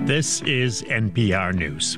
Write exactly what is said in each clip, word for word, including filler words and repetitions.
This is N P R News.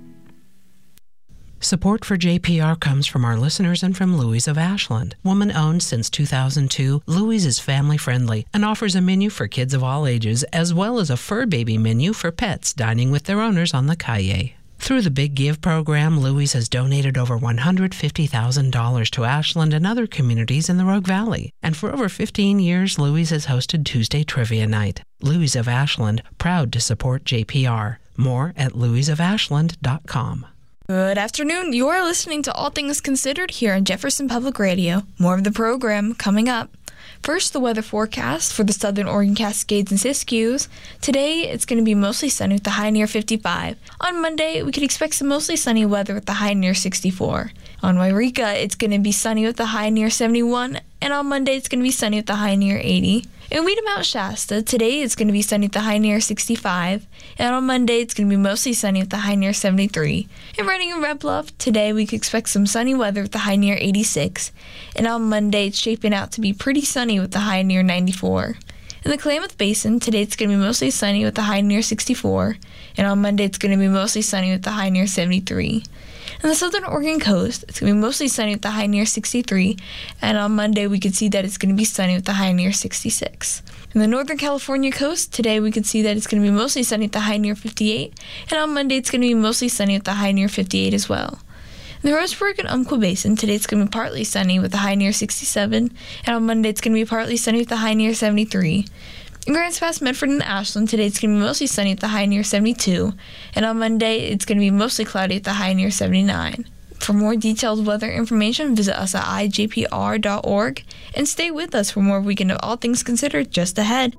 Support for J P R comes from our listeners and from Louie's of Ashland. Woman-owned since two thousand two, Louie's is family-friendly and offers a menu for kids of all ages, as well as a fur baby menu for pets dining with their owners on the calle. Through the Big Give program, Louie's has donated over one hundred fifty thousand dollars to Ashland and other communities in the Rogue Valley. And for over fifteen years, Louie's has hosted Tuesday Trivia Night. Louie's of Ashland, proud to support J P R. More at louis of ashland dot com. Good afternoon. You are listening to All Things Considered here on Jefferson Public Radio. More of the program coming up. First, the weather forecast for the southern Oregon Cascades and Siskiyous. Today, it's going to be mostly sunny with the high near fifty-five. On Monday, we could expect some mostly sunny weather with the high near sixty-four. On Wairika, it's going to be sunny with the high near seventy-one. And on Monday, it's going to be sunny with the high near eighty. In Weeda Mount Shasta, today it's going to be sunny with the high near sixty-five. And on Monday, it's going to be mostly sunny with the high near seventy-three. In Redding and Red Bluff, today we could expect some sunny weather with the high near eighty-six. And on Monday, it's shaping out to be pretty sunny with the high near ninety-four. In the Klamath Basin, today it's going to be mostly sunny with the high near sixty-four. And on Monday, it's going to be mostly sunny with the high near seventy-three. On the southern Oregon coast, it's going to be mostly sunny with the high near sixty-three, and on Monday we could see that it's going to be sunny with the high near sixty-six. In the northern California coast, today we could see that it's going to be mostly sunny with the high near fifty-eight, and on Monday it's going to be mostly sunny with the high near fifty-eight as well. In the Roseburg and Umpqua Basin, today it's going to be partly sunny with the high near sixty-seven, and on Monday it's going to be partly sunny with the high near seventy-three. In Grants Pass, Medford, and Ashland, today it's going to be mostly sunny at the high near seventy-two, and on Monday it's going to be mostly cloudy at the high near seventy-nine. For more detailed weather information, visit us at i j p r dot org, and stay with us for more Weekend of All Things Considered just ahead.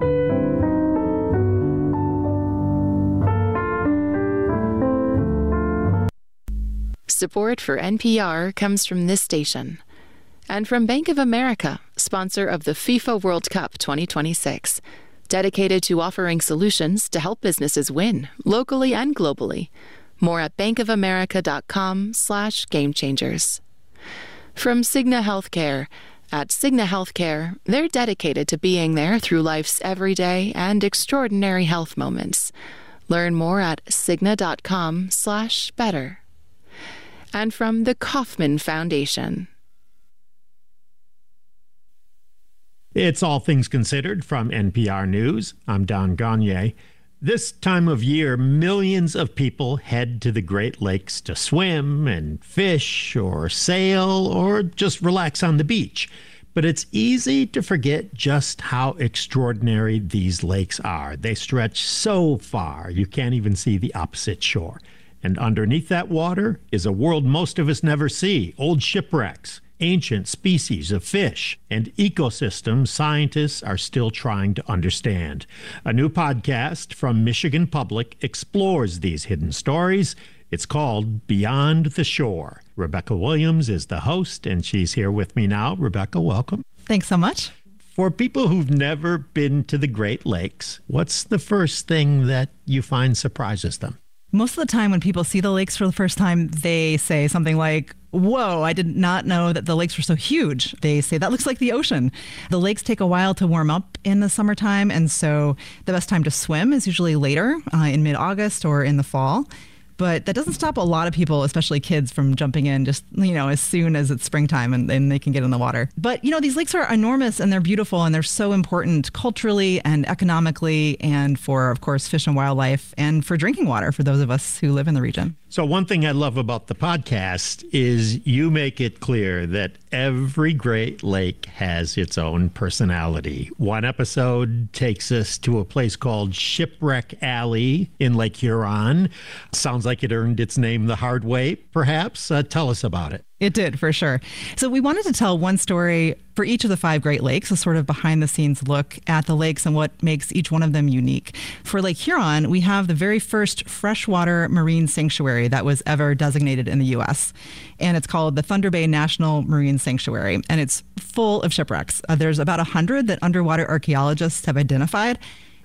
Support for N P R comes from this station, and from Bank of America, sponsor of the FIFA World Cup twenty twenty-six. Dedicated to offering solutions to help businesses win, locally and globally. More at bankofamerica.com slash game changers. From Cigna Healthcare. At Cigna Healthcare, they're dedicated to being there through life's everyday and extraordinary health moments. Learn more at cigna.com slash better. And from the Kauffman Foundation. It's All Things Considered from N P R News. I'm Don Gagné. This time of year, millions of people head to the Great Lakes to swim and fish or sail or just relax on the beach. But it's easy to forget just how extraordinary these lakes are. They stretch so far, you can't even see the opposite shore. And underneath that water is a world most of us never see, old shipwrecks, ancient species of fish, and ecosystems scientists are still trying to understand. A new podcast from Michigan Public explores these hidden stories. It's called Beyond the Shore. Rebecca Williams is the host, and she's here with me now. Rebecca, welcome. Thanks so much. For people who've never been to the Great Lakes, what's the first thing that you find surprises them? Most of the time when people see the lakes for the first time, they say something like, whoa, I did not know that the lakes were so huge. They say, that looks like the ocean. The lakes take a while to warm up in the summertime, and so the best time to swim is usually later, uh, in mid-August or in the fall. But that doesn't stop a lot of people, especially kids, from jumping in just, you know, as soon as it's springtime and, and they can get in the water. But, you know, these lakes are enormous and they're beautiful and they're so important culturally and economically and for, of course, fish and wildlife and for drinking water for those of us who live in the region. So one thing I love about the podcast is you make it clear that every Great Lake has its own personality. One episode takes us to a place called Shipwreck Alley in Lake Huron. Sounds like it earned its name the hard way, perhaps. Uh, tell us about it. It did, for sure. So we wanted to tell one story for each of the five Great Lakes, a sort of behind-the-scenes look at the lakes and what makes each one of them unique. For Lake Huron, we have the very first freshwater marine sanctuary that was ever designated in the U S, and it's called the Thunder Bay National Marine Sanctuary, and it's full of shipwrecks. Uh, there's about one hundred that underwater archaeologists have identified.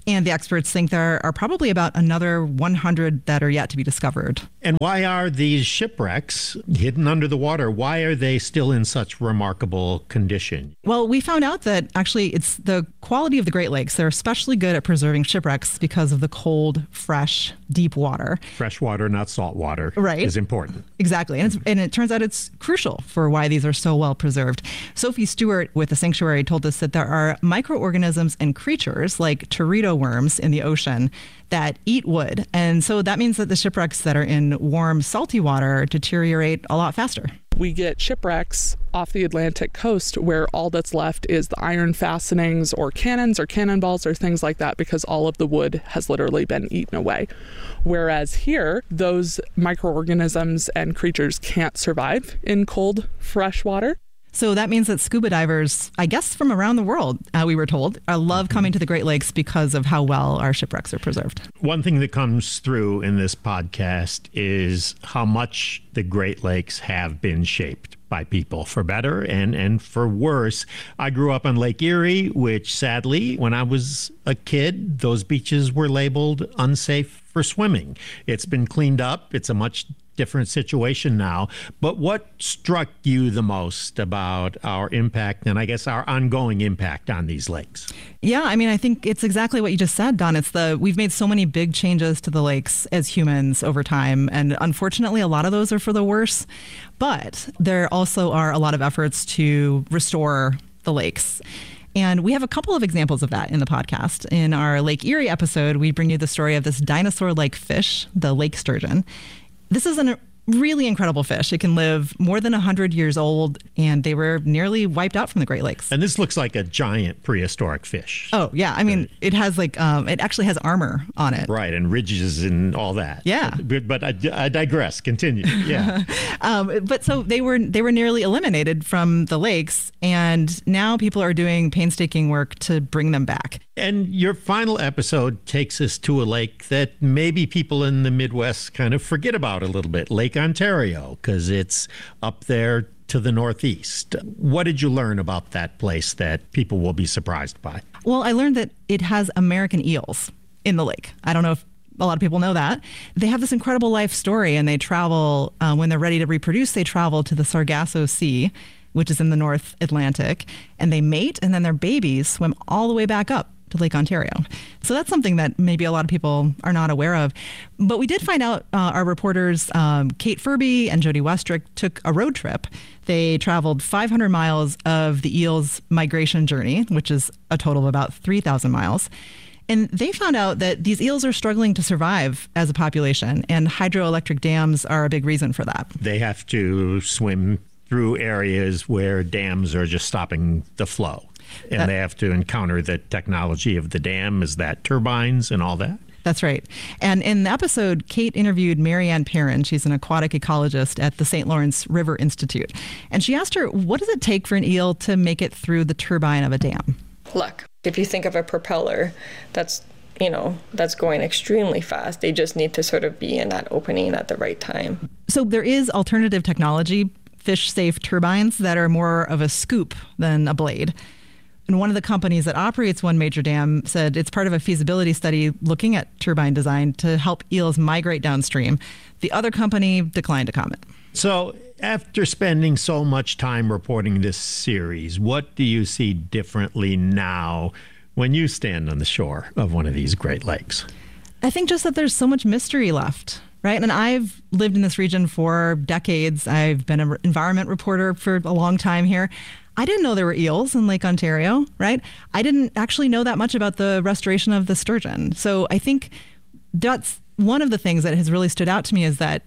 And the experts think there are probably about another one hundred that are yet to be discovered. And why are these shipwrecks hidden under the water? Why are they still in such remarkable condition? Well, we found out that actually it's the quality of the Great Lakes. They're especially good at preserving shipwrecks because of the cold, fresh, deep water. Fresh water, not salt water, right, is important. Exactly. And, it's, and it turns out it's crucial for why these are so well preserved. Sophie Stewart with the Sanctuary told us that there are microorganisms and creatures like teredo worms in the ocean that eat wood. And so that means that the shipwrecks that are in warm, salty water deteriorate a lot faster. We get shipwrecks off the Atlantic coast where all that's left is the iron fastenings or cannons or cannonballs or things like that because all of the wood has literally been eaten away. Whereas here, those microorganisms and creatures can't survive in cold, fresh water. So that means that scuba divers, I guess from around the world, uh, we were told, uh, love coming to the Great Lakes because of how well our shipwrecks are preserved. One thing that comes through in this podcast is how much the Great Lakes have been shaped by people, for better and, and for worse. I grew up on Lake Erie, which sadly, when I was a kid, those beaches were labeled unsafe for swimming. It's been cleaned up. It's a much different situation now. But what struck you the most about our impact and I guess our ongoing impact on these lakes? Yeah, I mean, I think it's exactly what you just said, Don. It's the we've made so many big changes to the lakes as humans over time. And unfortunately, a lot of those are for the worse. But there also are a lot of efforts to restore the lakes. And we have a couple of examples of that in the podcast. In our Lake Erie episode, we bring you the story of this dinosaur-like fish, the lake sturgeon. This is a really incredible fish. It can live more than one hundred years old, and they were nearly wiped out from the Great Lakes. And this looks like a giant prehistoric fish. Oh, yeah. I mean, it has like, um, it actually has armor on it. Right, and ridges and all that. Yeah. But, but I, I digress. Continue. Yeah. um, but so they were they were nearly eliminated from the lakes, and now people are doing painstaking work to bring them back. And your final episode takes us to a lake that maybe people in the Midwest kind of forget about a little bit, Lake Ontario, because it's up there to the northeast. What did you learn about that place that people will be surprised by? Well, I learned that it has American eels in the lake. I don't know if a lot of people know that. They have this incredible life story, and they travel, uh, when they're ready to reproduce, they travel to the Sargasso Sea, which is in the North Atlantic, and they mate, and then their babies swim all the way back up to Lake Ontario. So that's something that maybe a lot of people are not aware of. But we did find out, uh, our reporters, um, Kate Furby and Jody Westrick, took a road trip. They traveled five hundred miles of the eel's migration journey, which is a total of about three thousand miles. And they found out that these eels are struggling to survive as a population, and hydroelectric dams are a big reason for that. They have to swim through areas where dams are just stopping the flow. And that, they have to encounter the technology of the dam, is that turbines and all that? That's right. And in the episode, Kate interviewed Marianne Perrin. She's an aquatic ecologist at the Saint Lawrence River Institute. And she asked her, what does it take for an eel to make it through the turbine of a dam? Luck. If you think of a propeller, that's, you know, that's going extremely fast. They just need to sort of be in that opening at the right time. So there is alternative technology, fish-safe turbines that are more of a scoop than a blade. And one of the companies that operates one major dam said it's part of a feasibility study looking at turbine design to help eels migrate downstream. The other company declined to comment. So after spending so much time reporting this series, what do you see differently now when you stand on the shore of one of these Great Lakes? I think just that there's so much mystery left. Right. And I've lived in this region for decades. I've been an environment reporter for a long time here. I didn't know there were eels in Lake Ontario, right? I didn't actually know that much about the restoration of the sturgeon. So I think that's one of the things that has really stood out to me, is that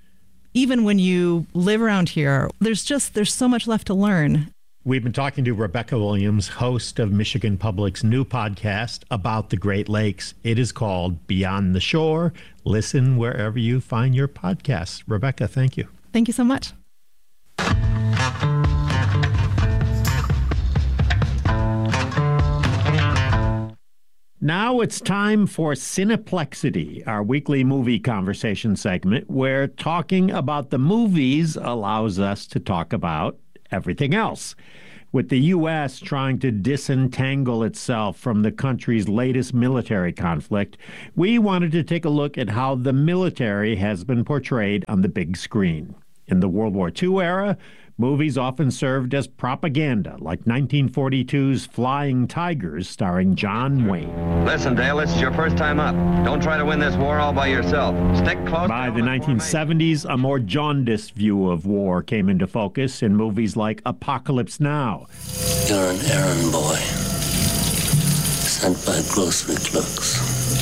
even when you live around here, there's just, there's so much left to learn. We've been talking to Rebecca Williams, host of Michigan Public's new podcast about the Great Lakes. It is called Beyond the Shore. Listen wherever you find your podcasts. Rebecca, thank you. Thank you so much. Now it's time for Cineplexity, our weekly movie conversation segment where talking about the movies allows us to talk about everything else. With the U S trying to disentangle itself from the country's latest military conflict, we wanted to take a look at how the military has been portrayed on the big screen. In the World War Two era, movies often served as propaganda, like nineteen forty-two's Flying Tigers, starring John Wayne. Listen, Dale, this is your first time up. Don't try to win this war all by yourself. Stick close. By the nineteen seventies, a more jaundiced view of war came into focus in movies like Apocalypse Now. You're an errand boy, sent by grocery clerks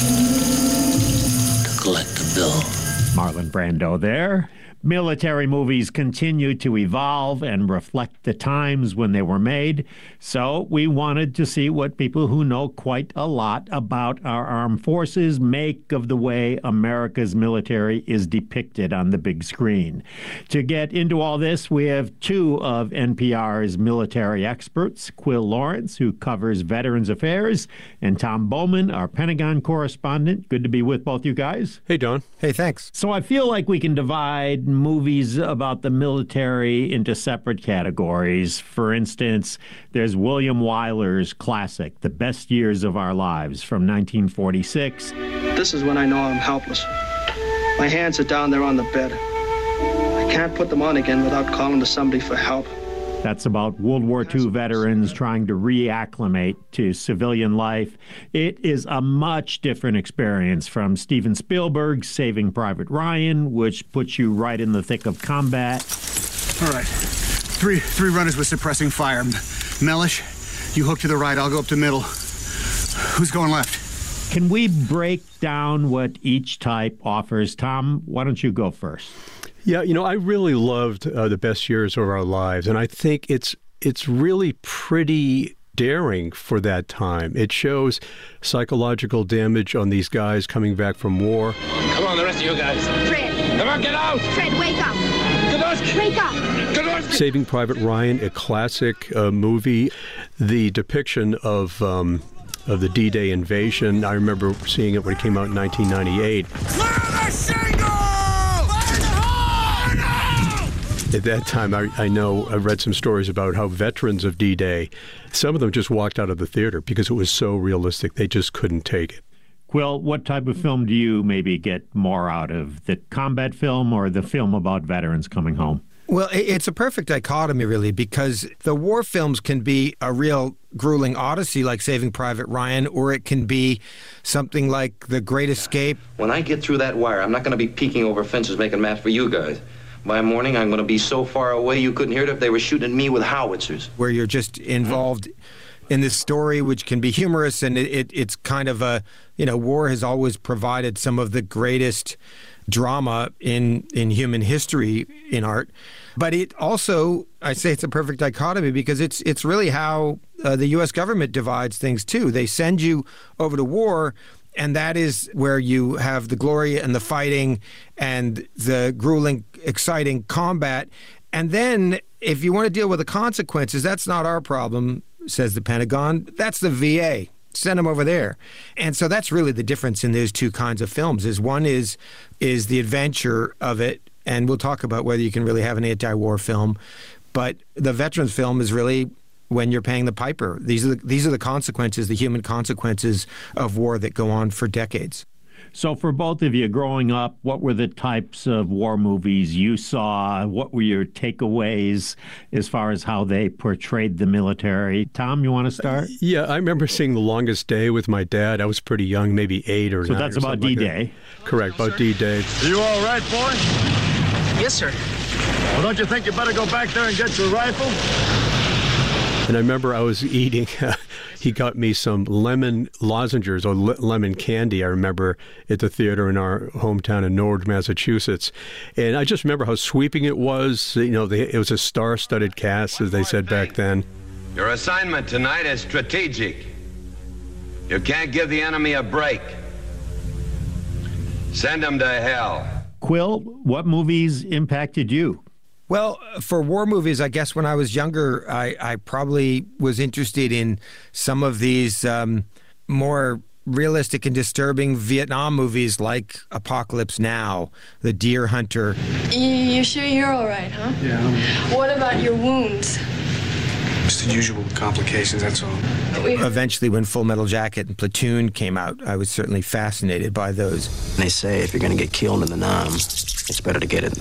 to collect a bill. Marlon Brando there. Military movies continue to evolve and reflect the times when they were made, so we wanted to see what people who know quite a lot about our armed forces make of the way America's military is depicted on the big screen. To get into all this, we have two of N P R's military experts, Quil Lawrence, who covers Veterans Affairs, and Tom Bowman, our Pentagon correspondent. Good to be with both you guys. Hey, Don. Hey, thanks. So I feel like we can divide movies about the military into separate categories. For instance, there's William Wyler's classic, The Best Years of Our Lives, from nineteen forty-six. This is when I know I'm helpless. My hands are down there on the bed. I can't put them on again without calling to somebody for help. That's about World War Two veterans trying to reacclimate to civilian life. It is a much different experience from Steven Spielberg's Saving Private Ryan, which puts you right in the thick of combat. All right. Three three runners with suppressing fire. Mellish, you hook to the right. I'll go up to middle. Who's going left? Can we break down what each type offers? Tom, why don't you go first? Yeah, you know, I really loved uh, The Best Years of Our Lives, and I think it's it's really pretty daring for that time. It shows psychological damage on these guys coming back from war. Come on, the rest of you guys. Fred. Come on, get out! Fred, wake up! Godowski! Wake up! Godowski! Saving Private Ryan, a classic uh, movie. The depiction of um, of the D-Day invasion, I remember seeing it when it came out in nineteen ninety-eight. Clear the shingle! At that time, I, I know I read some stories about how veterans of D-Day, some of them just walked out of the theater because it was so realistic. They just couldn't take it. Quil, what type of film do you maybe get more out of, the combat film or the film about veterans coming home? Well, it's a perfect dichotomy, really, because the war films can be a real grueling odyssey like Saving Private Ryan, or it can be something like The Great Escape. When I get through that wire, I'm not going to be peeking over fences making maps for you guys. By morning, I'm going to be so far away you couldn't hear it if they were shooting me with howitzers. Where you're just involved in this story, which can be humorous, and it, it, it's kind of a, you know, war has always provided some of the greatest drama in, in human history in art. But it also, I say it's a perfect dichotomy because it's it's really how uh, the U S government divides things, too. They send you over to war, and that is where you have the glory and the fighting and the grueling, exciting combat. And then if you want to deal with the consequences, that's not our problem, says the Pentagon. That's the V A. Send them over there. And so that's really the difference in those two kinds of films. Is one is is the adventure of it, and we'll talk about whether you can really have an anti-war film. But the veterans film is really when you're paying the piper. These are the, these are the consequences, the human consequences of war that go on for decades. So for both of you, growing up, what were the types of war movies you saw? What were your takeaways as far as how they portrayed the military? Tom, you want to start? Yeah, I remember seeing The Longest Day with my dad. I was pretty young, maybe eight or so nine. So that's or about D-Day? Like Correct, about D-Day. Are you all right, boy? Yes, sir. Well, don't you think you better go back there and get your rifle? And I remember I was eating, uh, he got me some lemon lozenges or le- lemon candy, I remember, at the theater in our hometown in Norwich, Massachusetts. And I just remember how sweeping it was. You know, they, it was a star-studded cast, as they said back then. Your assignment tonight is strategic. You can't give the enemy a break. Send them to hell. Quil, what movies impacted you? Well, for war movies, I guess when I was younger, I, I probably was interested in some of these um, more realistic and disturbing Vietnam movies like Apocalypse Now, The Deer Hunter. You, you sure you're all right, huh? Yeah. What about your wounds? Just the usual complications, that's all. Eventually, when Full Metal Jacket and Platoon came out, I was certainly fascinated by those. They say if you're going to get killed in the Nam, it's better to get it